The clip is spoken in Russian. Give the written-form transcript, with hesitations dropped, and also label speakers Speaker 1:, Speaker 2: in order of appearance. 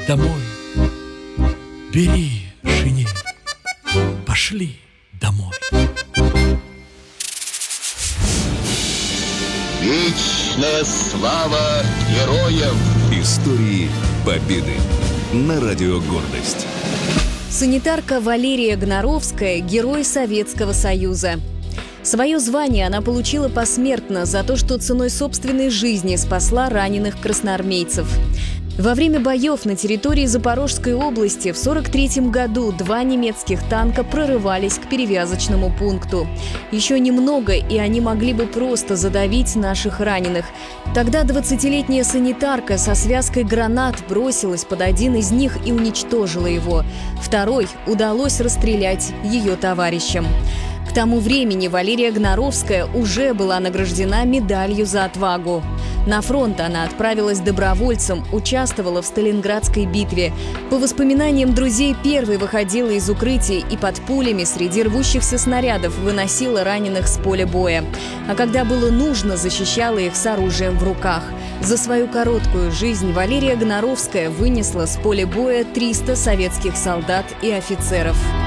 Speaker 1: домой. Бери шинель, пошли домой.
Speaker 2: Вечная слава героям!
Speaker 3: Истории Победы. На радио «Гордость».
Speaker 4: Санитарка Валерия Гнаровская – герой Советского Союза. Свое звание она получила посмертно за то, что ценой собственной жизни спасла раненых красноармейцев. Во время боев на территории Запорожской области в 1943 году 2 немецких танка прорывались к перевязочному пункту. Еще немного, и они могли бы просто задавить наших раненых. Тогда 20-летняя санитарка со связкой гранат бросилась под один из них и уничтожила его. Второй удалось расстрелять ее товарищам. К тому времени Валерия Гнаровская уже была награждена медалью за отвагу. На фронт она отправилась добровольцем, участвовала в Сталинградской битве. По воспоминаниям друзей, первой выходила из укрытий и под пулями среди рвущихся снарядов выносила раненых с поля боя. А когда было нужно, защищала их с оружием в руках. За свою короткую жизнь Валерия Гнаровская вынесла с поля боя 300 советских солдат и офицеров.